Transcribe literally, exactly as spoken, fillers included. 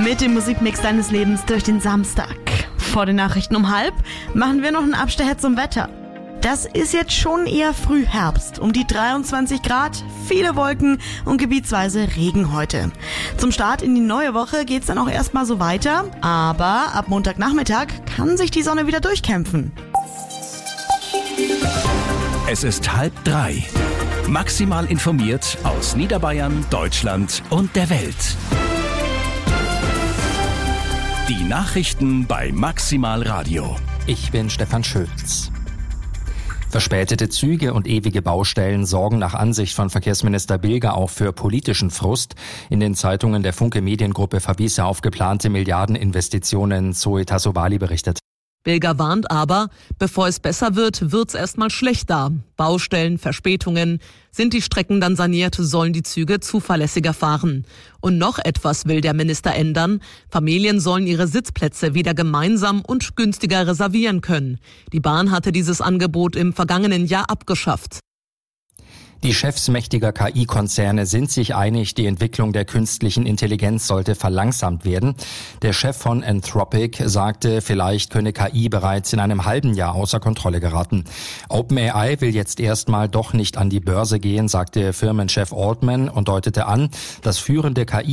Mit dem Musikmix deines Lebens durch den Samstag. Vor den Nachrichten um halb machen wir noch einen Abstecher zum Wetter. Das ist jetzt schon eher Frühherbst. Um die dreiundzwanzig Grad, viele Wolken und gebietsweise Regen heute. Zum Start in die neue Woche geht's dann auch erstmal so weiter. Aber ab Montagnachmittag kann sich die Sonne wieder durchkämpfen. Es ist halb drei. Maximal informiert aus Niederbayern, Deutschland und der Welt. Die Nachrichten bei Maximal Radio. Ich bin Stefan Schulz. Verspätete Züge und ewige Baustellen sorgen nach Ansicht von Verkehrsminister Bilger auch für politischen Frust. In den Zeitungen der Funke Mediengruppe verwies er auf geplante Milliardeninvestitionen, Zoe Tassovali berichtet. Bilger warnt aber, bevor es besser wird, wird's erstmal schlechter. Baustellen, Verspätungen. Sind die Strecken dann saniert, sollen die Züge zuverlässiger fahren. Und noch etwas will der Minister ändern. Familien sollen ihre Sitzplätze wieder gemeinsam und günstiger reservieren können. Die Bahn hatte dieses Angebot im vergangenen Jahr abgeschafft. Die Chefs mächtiger K I-Konzerne sind sich einig, die Entwicklung der künstlichen Intelligenz sollte verlangsamt werden. Der Chef von Anthropic sagte, vielleicht könne K I bereits in einem halben Jahr außer Kontrolle geraten. OpenAI will jetzt erstmal doch nicht an die Börse gehen, sagte Firmenchef Altman und deutete an, dass führende K I